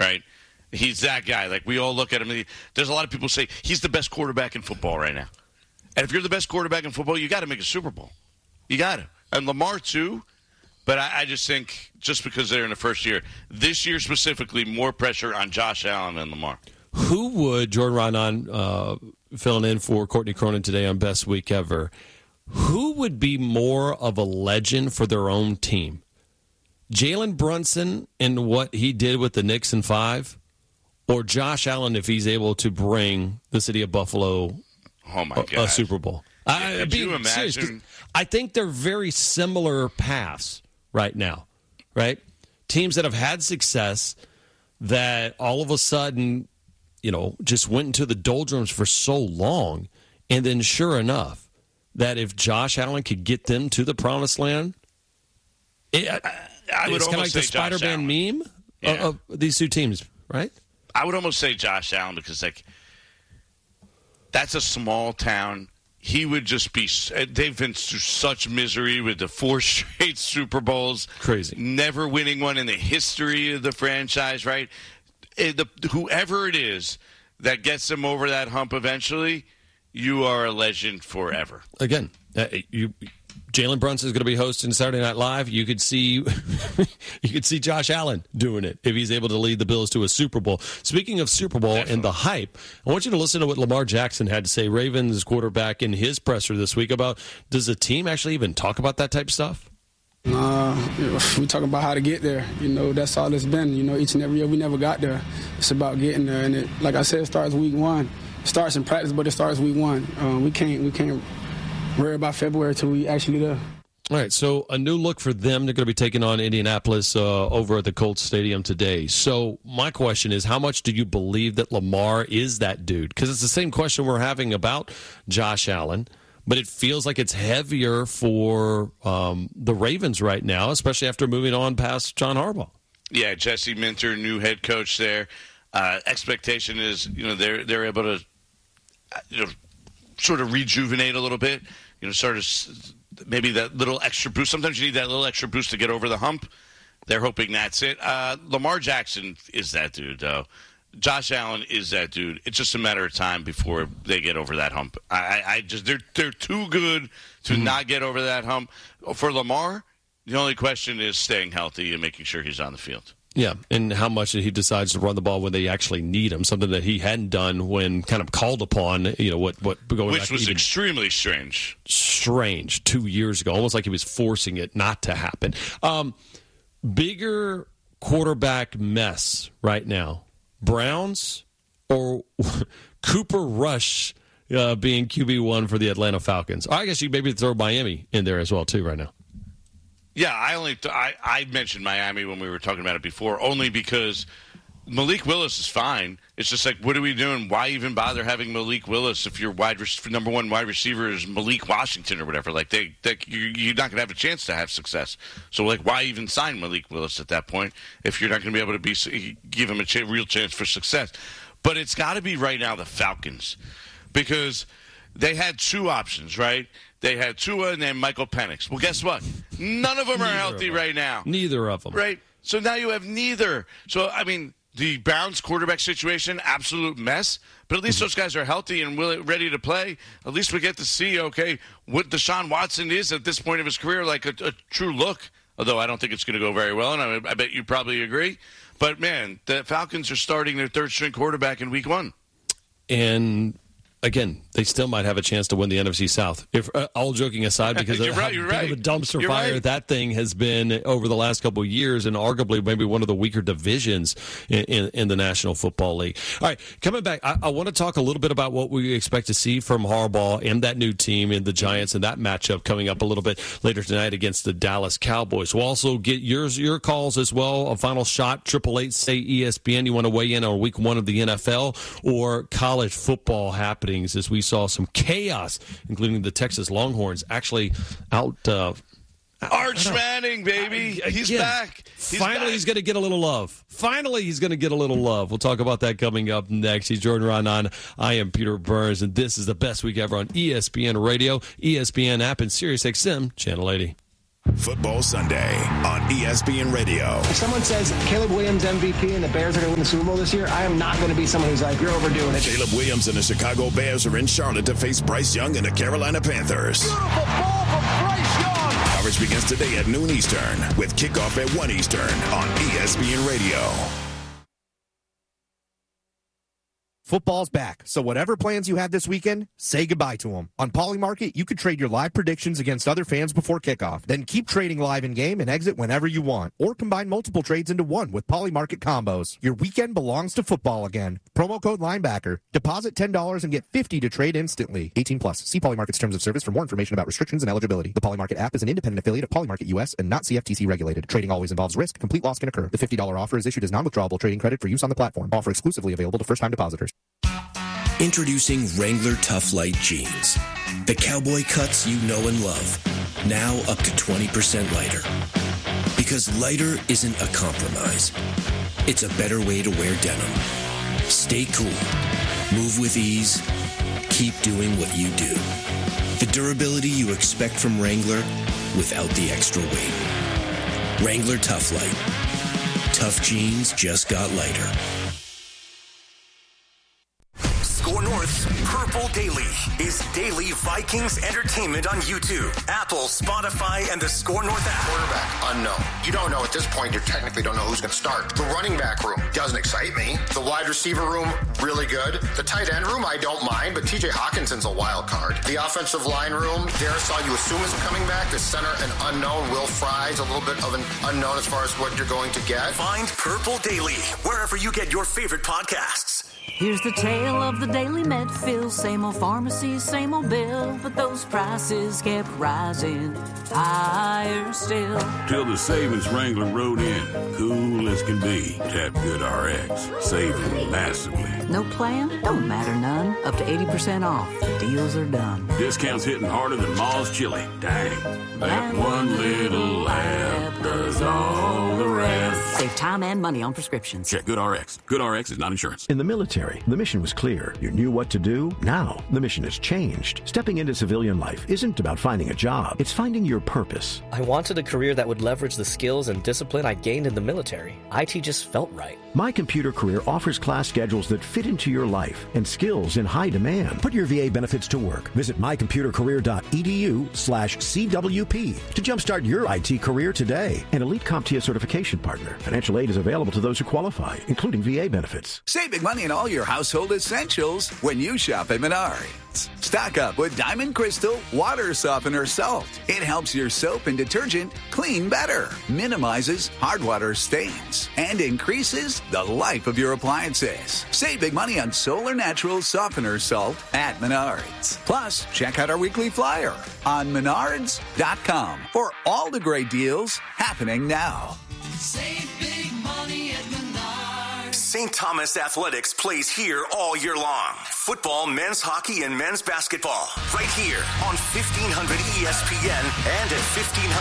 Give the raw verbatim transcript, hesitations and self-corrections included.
right? He's that guy. Like, we all look at him. There's a lot of people say he's the best quarterback in football right now. And if you're the best quarterback in football, you got to make a Super Bowl. You got to. And Lamar, too. But I, I just think just because they're in the first year, this year specifically, more pressure on Josh Allen than Lamar. Who would, Jordan Raanan, uh, filling in for Courtney Cronin today on Best Week Ever, who would be more of a legend for their own team? Jalen Brunson and what he did with the Knicks in five, or Josh Allen if he's able to bring the city of Buffalo oh my a, a Super Bowl? Yeah, I, could you imagine? Serious, I think they're very similar paths right now, right? Teams that have had success that all of a sudden, you know, just went into the doldrums for so long, and then sure enough, that if Josh Allen could get them to the promised land, it, I, I would it's kind of like the say Josh Spider-Man Allen. meme Yeah. of, of these two teams, right? I would almost say Josh Allen because, like, that's a small town. He would just be – they've been through such misery with the four straight Super Bowls. Crazy. Never winning one in the history of the franchise, right? It, the, whoever it is that gets them over that hump eventually, you are a legend forever. Again, uh, you – Jalen Brunson is going to be hosting Saturday Night Live. You could see, you could see Josh Allen doing it if he's able to lead the Bills to a Super Bowl. Speaking of Super Bowl Definitely. and the hype, I want you to listen to what Lamar Jackson had to say, Ravens quarterback, in his presser this week about, does the team actually even talk about that type of stuff? Uh, we talk about how to get there. You know, that's all it's been. You know, each and every year we never got there. It's about getting there, and it, like I said, it starts week one. It starts in practice, but it starts week one. Uh, we can't, we can't. worry about February until we actually get there. All right, so a new look for them. They're going to be taking on Indianapolis uh, over at the Colts Stadium today. So my question is, how much do you believe that Lamar is that dude? Because it's the same question we're having about Josh Allen, but it feels like it's heavier for um, the Ravens right now, especially after moving on past John Harbaugh. Yeah, Jesse Minter, new head coach there. Uh, expectation is, you know, they're they're able to, you know, sort of rejuvenate a little bit. You know, sort of maybe that little extra boost. Sometimes you need that little extra boost to get over the hump. They're hoping that's it. Uh, Lamar Jackson is that dude, though. Josh Allen is that dude. It's just a matter of time before they get over that hump. I, I just they're they're too good to mm-hmm. not get over that hump. For Lamar, the only question is staying healthy and making sure he's on the field. Yeah, and how much he decides to run the ball when they actually need him, something that he hadn't done when kind of called upon, you know, what, what going Which was extremely strange. Strange two years ago, almost like he was forcing it not to happen. Um, bigger quarterback mess right now, Browns or Cooper Rush uh, being Q B one for the Atlanta Falcons? I guess you maybe throw Miami in there as well, too, right now. Yeah, I only th- I, I mentioned Miami when we were talking about it before, only because Malik Willis is fine. It's just like, what are we doing? Why even bother having Malik Willis if your wide re- number one wide receiver is Malik Washington or whatever? Like, they, they you're not going to have a chance to have success. So, like, why even sign Malik Willis at that point if you're not going to be able to be give him a ch- real chance for success? But it's got to be right now the Falcons, because they had two options, right? They had Tua and then Michael Penix. Well, guess what? None of them are healthy right now. Neither of them. Right? So now you have neither. So, I mean, the Browns quarterback situation, absolute mess. But at least those guys are healthy and will, ready to play. At least we get to see, okay, what Deshaun Watson is at this point of his career, like a, a true look. Although I don't think it's going to go very well, and I, I bet you probably agree. But, man, the Falcons are starting their third-string quarterback in week one. And again, they still might have a chance to win the N F C South. If uh, all joking aside, because you're of right, how you're big right. of a dumpster You're fire right. that thing has been over the last couple of years, and arguably maybe one of the weaker divisions in, in, in the National Football League. All right, coming back, I, I want to talk a little bit about what we expect to see from Harbaugh and that new team in the Giants and that matchup coming up a little bit later tonight against the Dallas Cowboys. We'll also get yours, your calls as well. A final shot, triple eight say E S P N. You want to weigh in on week one of the N F L or college football happenings as we saw some chaos, including the Texas Longhorns actually out. Uh, Arch Manning, baby. I, he's again, back. He's finally, back. he's going to get a little love. Finally, he's going to get a little love. We'll talk about that coming up next. He's Jordan Raanan. I am Peter Burns, and this is the best week ever on E S P N Radio, E S P N app, and Sirius X M Channel eighty. Football Sunday on E S P N Radio. If someone says Caleb Williams M V P and the Bears are going to win the Super Bowl this year, I am not going to be someone who's like, you're overdoing it. Caleb Williams and the Chicago Bears are in Charlotte to face Bryce Young and the Carolina Panthers. Beautiful ball from Bryce Young. Coverage begins today at noon Eastern with kickoff at one Eastern on E S P N Radio. Football's back, so whatever plans you had this weekend, say goodbye to them. On Polymarket, you could trade your live predictions against other fans before kickoff. Then keep trading live in-game and exit whenever you want. Or combine multiple trades into one with Polymarket combos. Your weekend belongs to football again. Promo code Linebacker. Deposit ten dollars and get fifty dollars to trade instantly. eighteen plus. See Polymarket's terms of service for more information about restrictions and eligibility. The Polymarket app is an independent affiliate of Polymarket U S and not C F T C regulated. Trading always involves risk. Complete loss can occur. The fifty dollars offer is issued as non-withdrawable trading credit for use on the platform. Offer exclusively available to first-time depositors. Introducing Wrangler Tough Light Jeans. The cowboy cuts you know and love. Now up to twenty percent lighter. Because lighter isn't a compromise. It's a better way to wear denim. Stay cool. Move with ease. Keep doing what you do. The durability you expect from Wrangler without the extra weight. Wrangler Tough Light. Tough jeans just got lighter. Score North's Purple Daily is daily Vikings entertainment on YouTube, Apple, Spotify, and the Score North app. Quarterback, unknown. You don't know at this point. You technically don't know who's going to start. The running back room doesn't excite me. The wide receiver room, really good. The tight end room, I don't mind, but T J Hawkinson's a wild card. The offensive line room, Darisaw, you assume is coming back. The center, an unknown. Will Fry's a little bit of an unknown as far as what you're going to get. Find Purple Daily wherever you get your favorite podcasts. Here's the tale of the Daily Medfield. Same old pharmacy, same old bill, but those prices kept rising higher still. Till the savings Wrangler rode in, cool as can be. Tap Good R X, saving massively. No plan? Don't matter none. Up to eighty percent off. The deals are done. Discounts hitting harder than Ma's chili. Dang, that one little app does all the rest. Save time and money on prescriptions. Check Good R X. Good R X is not insurance. In the military, the mission was clear. You knew what to do. Now, the mission has changed. Stepping into civilian life isn't about finding a job. It's finding your purpose. I wanted a career that would leverage the skills and discipline I gained in the military. I T just felt right. My Computer Career offers class schedules that fit into your life and skills in high demand. Put your V A benefits to work. Visit mycomputercareer.edu slash CWP to jumpstart your I T career today. An Elite CompTIA certification partner. Financial aid is available to those who qualify, including V A benefits. Save big money on all your household essentials when you shop at Menards. Stock up with Diamond Crystal Water Softener Salt. It helps your soap and detergent clean better, minimizes hard water stains, and increases the life of your appliances. Save big money on Solar Natural Softener Salt at Menards. Plus, check out our weekly flyer on menards dot com for all the great deals happening now. Save big money at Menards. Saint Thomas Athletics plays here all year long. Football, men's hockey, and men's basketball. Right here on fifteen hundred E S P N and at fifteen hundred